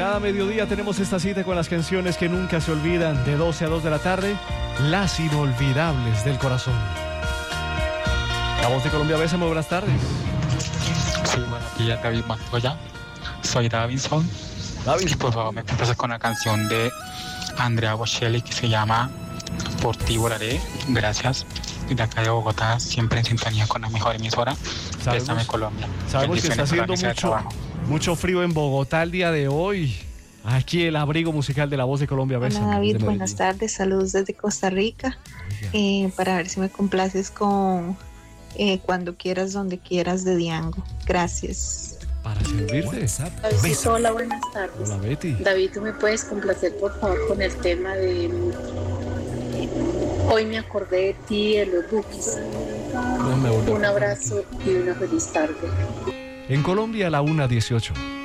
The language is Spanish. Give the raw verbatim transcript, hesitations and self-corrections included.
Cada mediodía tenemos esta cita con las canciones que nunca se olvidan, de doce a dos de la tarde, las inolvidables del corazón. La Voz de Colombia, Besa, muy buenas tardes. Sí, buenos días, David Montoya. Soy Davinson. David. Y por favor, me complaces con la canción de Andrea Bocelli que se llama Por ti volaré. Gracias. Y de acá de Bogotá, siempre en sintonía con la mejor emisora. Bésame, Colombia. Sabemos que está haciendo mucho, mucho frío en Bogotá el día de hoy. Aquí el abrigo musical de La Voz de Colombia. Hola, Bésame, David, buenas tardes, saludos desde Costa Rica. Eh, para ver si me complaces con eh, Cuando quieras, donde quieras de Diango. Gracias. Para servirte. David, hola, buenas tardes. Hola, Betty. David, ¿tú me puedes complacer por favor con el tema de Hoy me acordé de ti, de los Bukis? No me volví a Un abrazo y una feliz tarde. En Colombia, a la una dieciocho.